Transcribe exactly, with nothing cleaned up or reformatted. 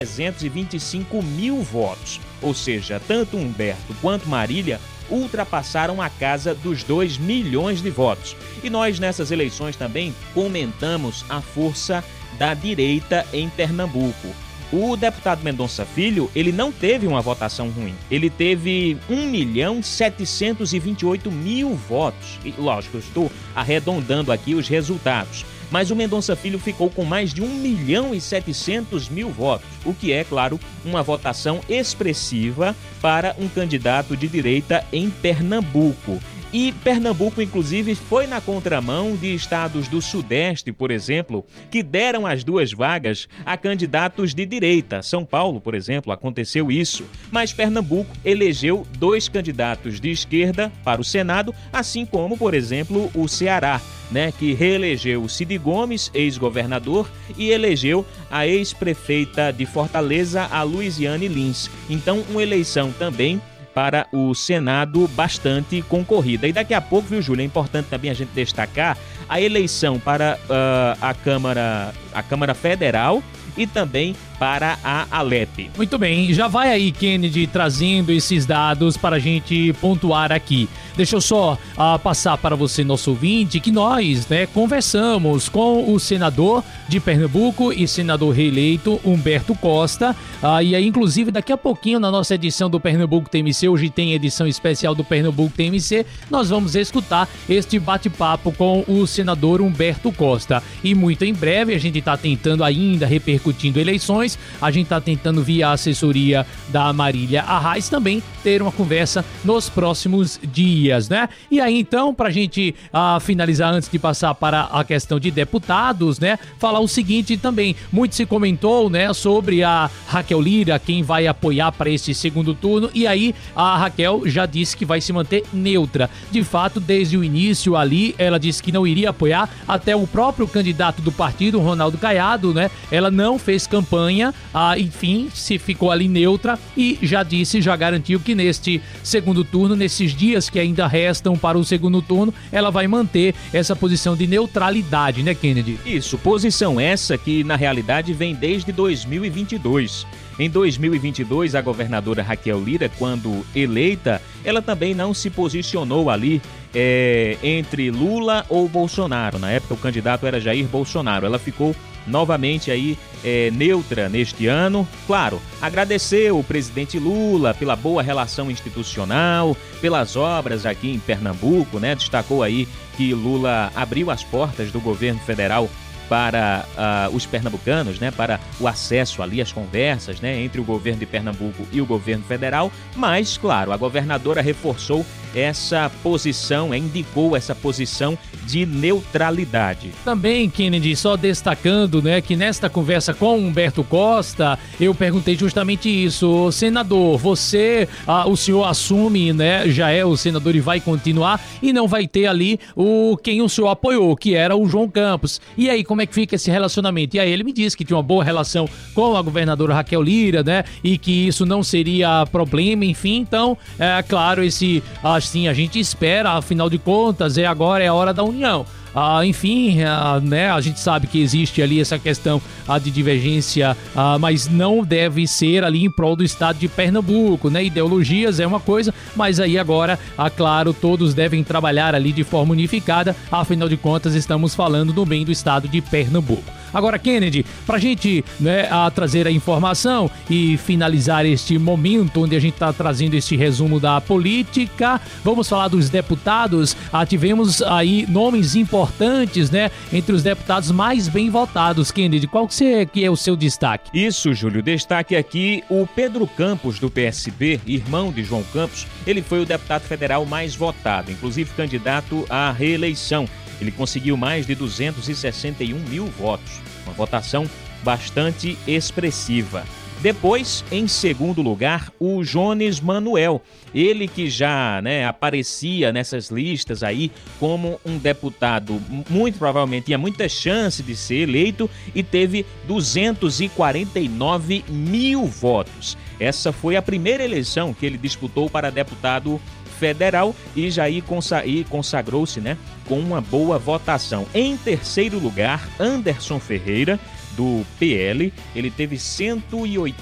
trezentos e vinte e cinco mil votos. Ou seja, tanto Humberto quanto Marília ultrapassaram a casa dos dois milhões de votos. E nós, nessas eleições, também comentamos a força da direita em Pernambuco. O deputado Mendonça Filho, ele não teve uma votação ruim. Ele teve um milhão setecentos e vinte e oito mil votos. E, lógico, eu estou arredondando aqui os resultados. Mas o Mendonça Filho ficou com mais de um milhão e setecentos mil votos, o que é, claro, uma votação expressiva para um candidato de direita em Pernambuco. E Pernambuco, inclusive, foi na contramão de estados do Sudeste, por exemplo, que deram as duas vagas a candidatos de direita. São Paulo, por exemplo, aconteceu isso. Mas Pernambuco elegeu dois candidatos de esquerda para o Senado, assim como, por exemplo, o Ceará, né, que reelegeu Cid Gomes, ex-governador, e elegeu a ex-prefeita de Fortaleza, a Luiziane Lins. Então, uma eleição também para o Senado bastante concorrida. E daqui a pouco, viu, Júlio, é importante também a gente destacar a eleição para uh, a Câmara, a Câmara Federal e também para a Alep. Muito bem, já vai aí, Kennedy, trazendo esses dados para a gente pontuar aqui. Deixa eu só uh, passar para você, nosso ouvinte, que nós, né, conversamos com o senador de Pernambuco e senador reeleito Humberto Costa, uh, e aí, inclusive, daqui a pouquinho, na nossa edição do Pernambuco T M C, hoje tem edição especial do Pernambuco T M C, nós vamos escutar este bate-papo com o senador Humberto Costa. E muito em breve, a gente está tentando ainda, repercutindo eleições, a gente está tentando, via a assessoria da Marília Arraes, também ter uma conversa nos próximos dias, né? E aí, então, para a gente uh, finalizar, antes de passar para a questão de deputados, né, falar o seguinte também, muito se comentou, né, sobre a Raquel Lira, quem vai apoiar para esse segundo turno, e aí a Raquel já disse que vai se manter neutra. De fato, desde o início ali, ela disse que não iria apoiar, até o próprio candidato do partido, Ronaldo Caiado, né, ela não fez campanha, ah, enfim, se ficou ali neutra e já disse, já garantiu que neste segundo turno, nesses dias que ainda restam para o segundo turno, ela vai manter essa posição de neutralidade, né, Kennedy? Isso, posição essa que na realidade vem desde dois mil e vinte e dois. Em dois mil e vinte e dois, a governadora Raquel Lira, quando eleita, ela também não se posicionou ali é, entre Lula ou Bolsonaro. Na época, o candidato era Jair Bolsonaro. Ela ficou novamente aí é, neutra neste ano. Claro, agradeceu o presidente Lula pela boa relação institucional, pelas obras aqui em Pernambuco, né? Destacou aí que Lula abriu as portas do governo federal para uh, os pernambucanos, né, para o acesso ali às conversas, né, entre o governo de Pernambuco e o governo federal, mas, claro, a governadora reforçou essa posição, indicou essa posição de neutralidade. Também, Kennedy, só destacando, né, que nesta conversa com Humberto Costa, eu perguntei justamente isso, senador, você, ah, o senhor assume, né, já é o senador e vai continuar, e não vai ter ali o quem o senhor apoiou, que era o João Campos. E aí, como é que fica esse relacionamento? E aí ele me disse que tinha uma boa relação com a governadora Raquel Lira, né, e que isso não seria problema, enfim, então, é claro, esse, assim, a gente espera, afinal de contas, é agora é a hora da união. Ah, enfim, ah, né, a gente sabe que existe ali essa questão ah, de divergência, ah, mas não deve ser ali em prol do estado de Pernambuco, né? Ideologias é uma coisa, mas aí agora, ah, claro, todos devem trabalhar ali de forma unificada, afinal de contas estamos falando do bem do estado de Pernambuco. Agora, Kennedy, pra gente, né, a trazer a informação e finalizar este momento onde a gente tá trazendo este resumo da política, vamos falar dos deputados. Ah, tivemos aí nomes importantes, né, entre os deputados mais bem votados. Kennedy, qual que, você, que é o seu destaque? Isso, Júlio, destaque aqui o Pedro Campos, do P S B, irmão de João Campos. Ele foi o deputado federal mais votado, inclusive candidato à reeleição. Ele conseguiu mais de duzentos e sessenta e um mil votos, uma votação bastante expressiva. Depois, em segundo lugar, o Jones Manuel, ele que já, né, aparecia nessas listas aí como um deputado, muito provavelmente tinha muita chance de ser eleito e teve duzentos e quarenta e nove mil votos. Essa foi a primeira eleição que ele disputou para deputado federal e já aí consagrou-se, né, com uma boa votação. Em terceiro lugar, Anderson Ferreira, do P L, ele teve cento e